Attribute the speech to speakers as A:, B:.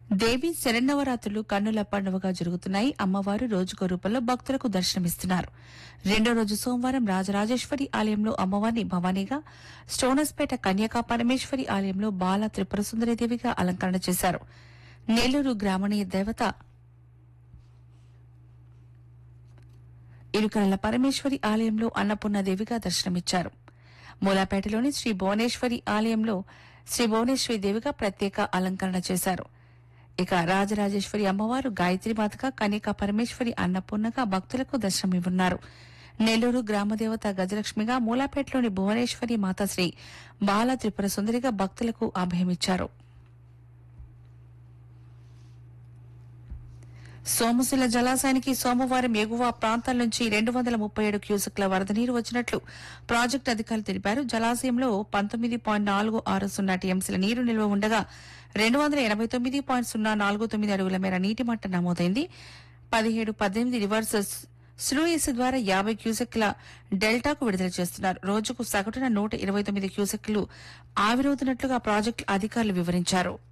A: దేవి శరన్నవరాత్రులు కన్నుల పండువగా జరుగుతున్నాయి. అమ్మవారు రోజుకో రూపంలో భక్తులకు దర్శనమిస్తున్నారు. రెండో రోజు సోమవారం రాజరాజేశ్వరి ఆలయంలో అమ్మవారిని భవానీగా, స్టోనస్పేట కన్యకా పరమేశ్వరి ఆలయంలో బాల త్రిపుర సుందరీదేవిగా అలంకరణ చేశారు. నెల్లూరు గ్రామణీయ దేవత ఇరుకల పరమేశ్వరి ఆలయంలో అన్నపూర్ణదేవిగా దర్శనమిచ్చారు. మూలాపేటలోని శ్రీ భువనేశ్వరి ఆలయంలో శ్రీ భువనేశ్వరి దేవిగా ప్రత్యేక అలంకరణ చేశారు. ఇక రాజరాజేశ్వరి అమ్మవారు గాయత్రీమాతగా, కన్యకా పరమేశ్వరి అన్నపూర్ణగా భక్తులకు దర్శనమివ్వనున్నారు. నెల్లూరు గ్రామదేవత గజలక్ష్మిగా, మూలాపేటలోని భువనేశ్వరి మాత శ్రీ బాల త్రిపుర సుందరిగా భక్తులకు అభయమిచ్చారు. సోమశిల జలాశయానికి సోమవారం ఎగువ ప్రాంతాల నుంచి 237 క్యూసెక్ల వరద నీరు వచ్చినట్లు ప్రాజెక్టు అధికారులు తెలిపారు. జలాశయంలో 19.4060 టీఎంసీల నీరు నిల్వ ఉండగా 289.049 అడుగుల మేర నీటి మట్టం నమోదైంది. 17-18 రివర్స్ స్లూయిస్ ద్వారా 50 క్యూసెక్ల డెల్టాకు విడుదల చేస్తున్నారు. రోజుకు సగటున 129 క్యూసెక్లు ఆవిరవుతున్నట్లుగా ప్రాజెక్టు అధికారులు వివరించారు.